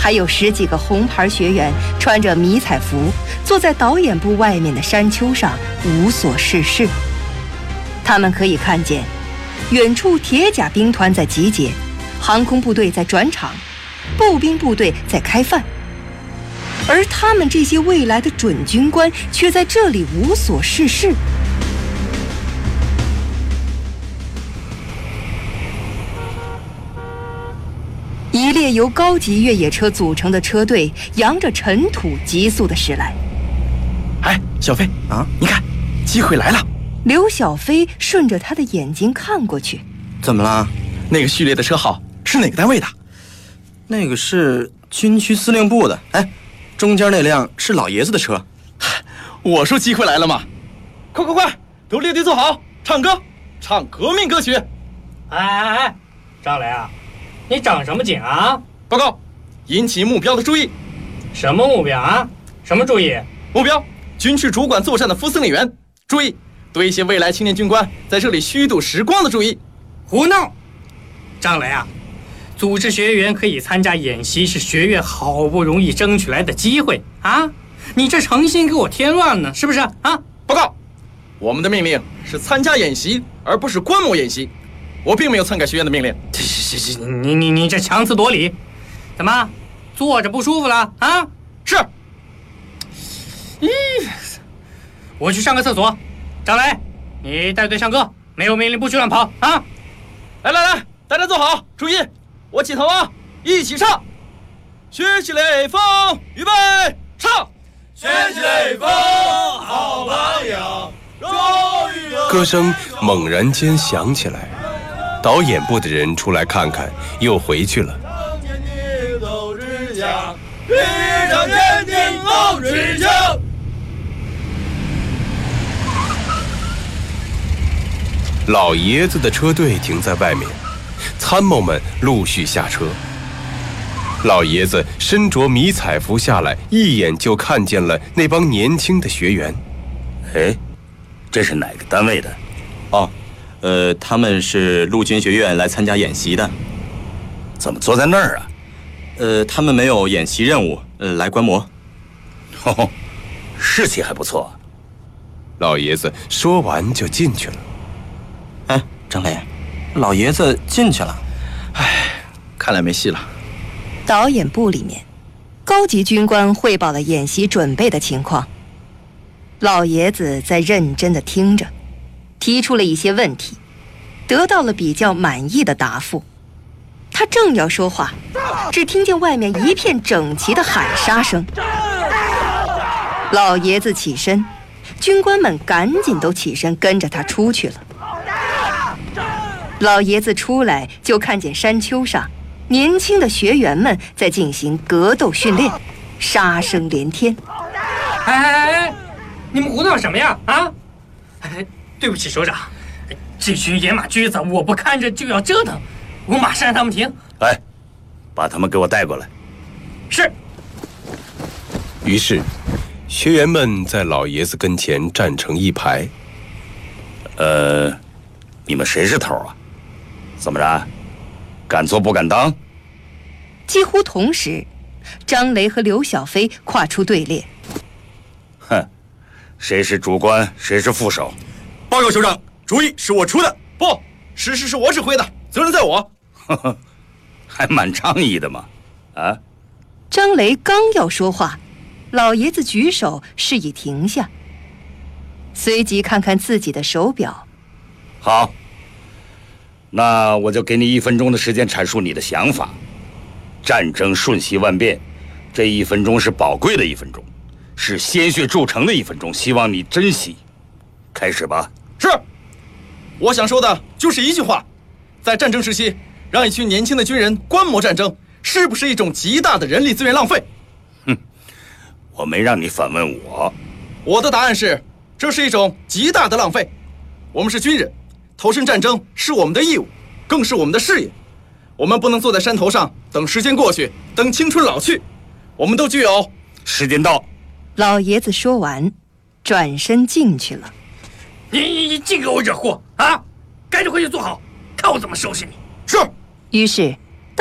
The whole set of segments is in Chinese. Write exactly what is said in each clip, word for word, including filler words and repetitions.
还有十几个红牌学员穿着迷彩服，坐在导演部外面的山丘上无所事事。他们可以看见，远处铁甲兵团在集结，航空部队在转场，步兵部队在开饭，而他们这些未来的准军官却在这里无所事事。一列由高级越野车组成的车队扬着尘土急速地驶来。 哎，小飞啊，你看，机会来了！ 刘小飞顺着他的眼睛看过去。 怎么了？那个序列的车号是哪个单位的？ 那个是军区司令部的。哎，中间那辆是老爷子的车。 我说机会来了嘛！快快快，都列队坐好，唱歌，唱革命歌曲。 哎哎哎，张雷啊！你长什么紧啊？ 报告，引起目标的注意。 什么目标啊？什么注意？ 目标，军区主管作战的副司令员。注意，对一些未来青年军官在这里虚度时光的注意。 胡闹！张雷啊，组织学员可以参加演习是学院好不容易争取来的机会啊！你这诚心给我添乱呢，是不是啊？ 报告，我们的命令是参加演习，而不是观摩演习。我并没有篡改学院的命令。 你你你这强词夺理，怎么坐着不舒服了啊？ 是。 咦，我去上个厕所。张雷，你带队上课，没有命令不许乱跑啊！ 来来来，大家坐好，注意，我起头啊，一起唱。学习雷锋，预备，唱。 学习雷锋，好榜样。 歌声猛然间响起来。导演部的人出来看看，又回去了。老爷子的车队停在外面，参谋们陆续下车。老爷子身着迷彩服下来，一眼就看见了那帮年轻的学员。 哎，这是哪个单位的？ 哦。呃，他们是陆军学院来参加演习的。 怎么坐在那儿啊？ 呃，他们没有演习任务，呃，来观摩。 哦，士气还不错。 老爷子说完就进去了。 哎，张雷，老爷子进去了。 哎，看来没戏了。 导演部里面，高级军官汇报了演习准备的情况。老爷子在认真地听着。提出了一些问题，得到了比较满意的答复。他正要说话，只听见外面一片整齐的喊杀声。老爷子起身，军官们赶紧都起身跟着他出去了。老爷子出来就看见山丘上年轻的学员们在进行格斗训练，杀声连天。 哎哎哎，你们胡闹什么呀？啊！哎。对不起，首长，这群野马驹子，我不看着就要折腾，我马上让他们停。 来，把他们给我带过来。 是。 于是，学员们在老爷子跟前站成一排。 呃，你们谁是头啊？怎么着？敢做不敢当？ 几乎同时，张雷和刘小飞跨出队列。 哼，谁是主官，谁是副手？ 报告首长，主意是我出的。 不，实事是我指挥的，责任在我。 呵呵，还蛮仗义的嘛，啊！ 张雷刚要说话，老爷子举手示意停下，随即看看自己的手表。 好，那我就给你一分钟的时间阐述你的想法。战争瞬息万变，这一分钟是宝贵的一分钟，是鲜血铸成的一分钟，希望你珍惜。开始吧。 是，我想说的就是一句话：在战争时期，让一群年轻的军人观摩战争，是不是一种极大的人力资源浪费？ 哼，我没让你反问我。 我的答案是，这是一种极大的浪费。我们是军人，投身战争是我们的义务，更是我们的事业。我们不能坐在山头上等时间过去，等青春老去。我们都具有。 时间到。 老爷子说完，转身进去了。 你你你净给我惹祸啊！赶紧回去坐好，看我怎么收拾你。 是。 于是，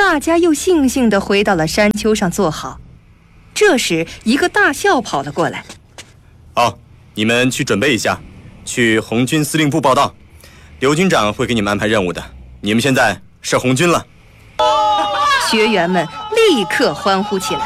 大家又悻悻地回到了山丘上坐好。这时，一个大校跑了过来：“ 哦，你们去准备一下，去红军司令部报到。刘军长会给你们安排任务的。你们现在是红军了。” 学员们立刻欢呼起来。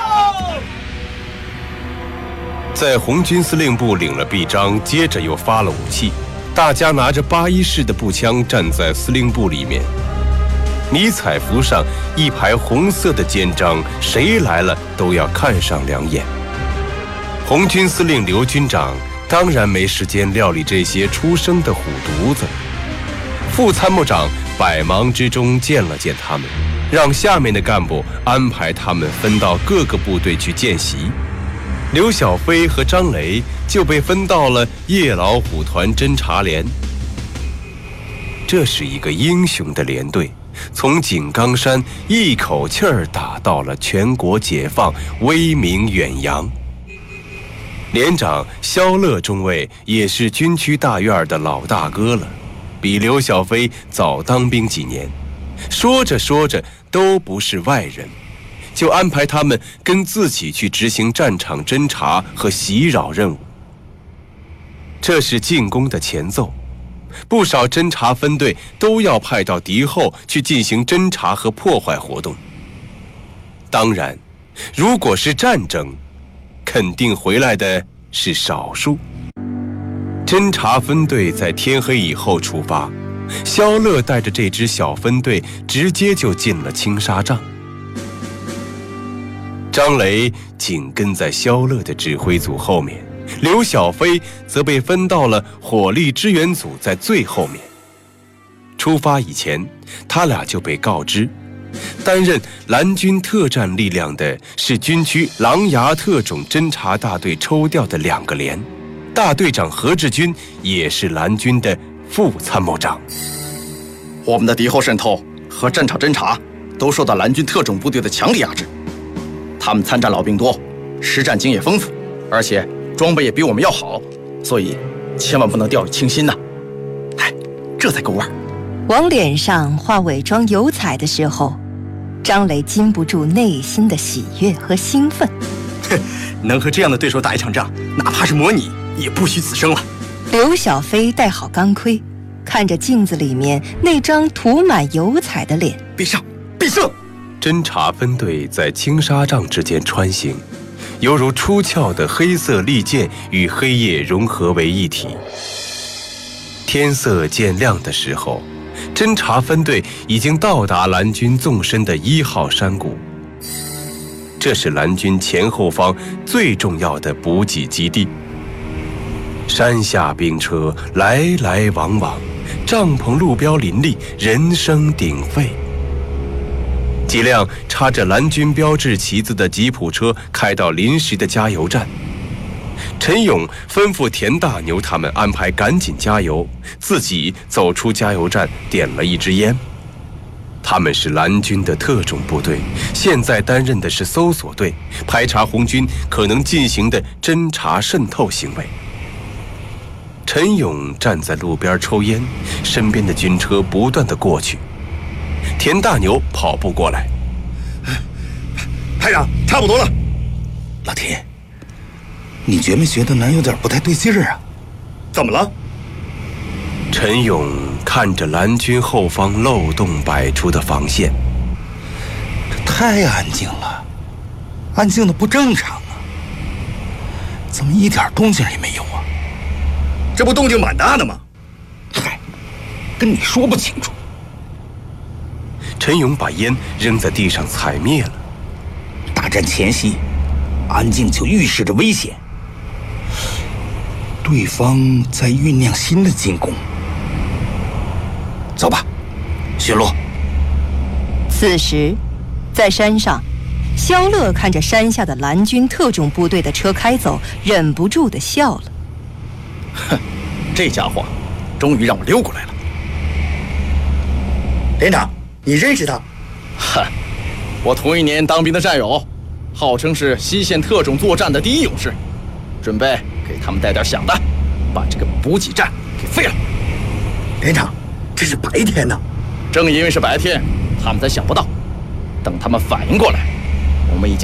在红军司令部领了臂章，接着又发了武器，大家拿着八一式的步枪站在司令部里面。迷彩服上一排红色的肩章，谁来了都要看上两眼。红军司令刘军长当然没时间料理这些出生的虎犊子。副参谋长百忙之中见了见他们，让下面的干部安排他们分到各个部队去见习。刘小飞和张雷就被分到了夜老虎团侦察连。这是一个英雄的连队，从井冈山一口气儿打到了全国解放，威名远扬。连长肖乐中尉也是军区大院的老大哥了，比刘小飞早当兵几年。说着说着都不是外人，就安排他们跟自己去执行战场侦察和袭扰任务。这是进攻的前奏，不少侦察分队都要派到敌后去进行侦察和破坏活动。当然，如果是战争，肯定回来的是少数。侦察分队在天黑以后出发，肖乐带着这支小分队直接就进了青纱帐。张雷紧跟在肖乐的指挥组后面，刘小飞则被分到了火力支援组在最后面。出发以前，他俩就被告知，担任蓝军特战力量的是军区狼牙特种侦察大队抽调的两个连，大队长何志军也是蓝军的副参谋长。 我们的敌后渗透和战场侦察都受到蓝军特种部队的强力压制，他们参战老兵多，实战经验丰富，而且装备也比我们要好，所以千万不能掉以轻心呐！哎，这才够味儿。 往脸上画伪装油彩的时候，张雷禁不住内心的喜悦和兴奋。 哼，能和这样的对手打一场仗，哪怕是模拟，也不虚此生了。 刘小飞戴好钢盔，看着镜子里面那张涂满油彩的脸， 必胜，必胜！ 侦察分队在青纱帐之间穿行，犹如出鞘的黑色利剑与黑夜融合为一体。天色渐亮的时候，侦察分队已经到达蓝军纵深的一号山谷。这是蓝军前后方最重要的补给基地。山下兵车来来往往，帐篷路标林立，人声鼎沸。几辆插着蓝军标志旗子的吉普车开到临时的加油站，陈勇吩咐田大牛他们安排赶紧加油，自己走出加油站点了一支烟。他们是蓝军的特种部队，现在担任的是搜索队，排查红军可能进行的侦察渗透行为。陈勇站在路边抽烟，身边的军车不断地过去。田大牛跑步过来：“ 排长，差不多了。” 老田，你觉没觉得南有点不太对劲儿啊？ 怎么了？ 陈勇看着蓝军后方漏洞百出的防线， 这太安静了，安静的不正常啊！怎么一点动静也没有啊？ 这不动静蛮大的吗？ 嗨，跟你说不清楚。 陈勇把烟扔在地上踩灭了。 大战前夕，安静就预示着危险。对方在酝酿新的进攻。走吧，巡逻。 此时，在山上，肖乐看着山下的蓝军特种部队的车开走，忍不住地笑了。 哼，这家伙终于让我溜过来了。 连长，你认识他？ 哼，我同一年当兵的战友，号称是西线特种作战的第一勇士，准备给他们带点响的，把这个补给站给废了。 连长，这是白天呢。 正因为是白天，他们才想不到。 等他们反应过来，我们已经。